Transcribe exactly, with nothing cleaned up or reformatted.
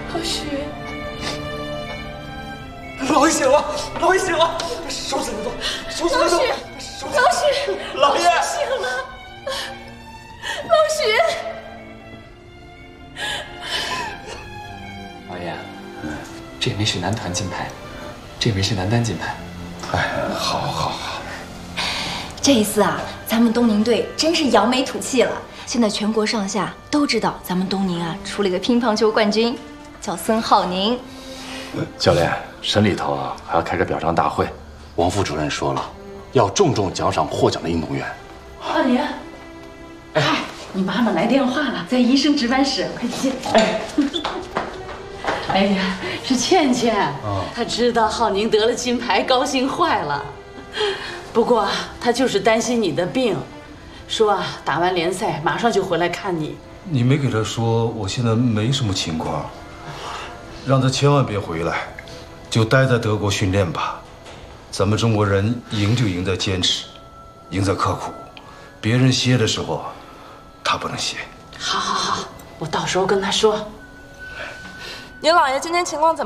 老许， 老爷醒了，老爷醒了，收起来动，收起来动， 老许， 老爷醒了，老许。 老爷，这枚是男团金牌，这枚是男单金牌。 哎，好，好，好。 这一次啊，咱们东宁队真是扬眉吐气了。现在全国上下都知道咱们东宁啊出了一个乒乓球冠军，叫孙浩宁。 教练，省里头啊还要开个表彰大会，王副主任说了，要重重奖赏获奖的运动员。 浩宁，嗨，你妈妈来电话了，在医生值班室，快进。哎。 哎呀，是倩倩，她知道浩宁得了金牌，高兴坏了。不过她就是担心你的病，说啊，打完联赛马上就回来看你。 你没给她说我现在没什么情况，让她千万别回来，就待在德国训练吧。咱们中国人赢就赢在坚持，赢在刻苦。别人歇的时候，她不能歇。 好，好，好，我到时候跟她说。 您老爷今天情况怎么？